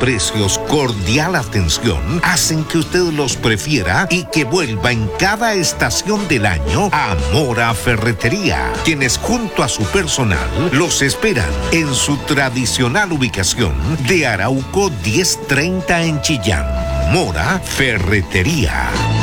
precios, cordial atención hacen que usted los prefiera y que vuelva en cada estación del año a Mora Ferretería, quienes junto a su personal los esperan en su tradicional ubicación de Arauco 1030 en Chillán. Mora Ferretería.